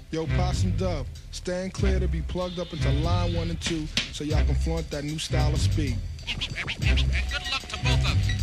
Yo, Possum Dub, stand clear to be plugged up into line 1 and 2 so y'all can flaunt that new style of speed. And good luck to both of you.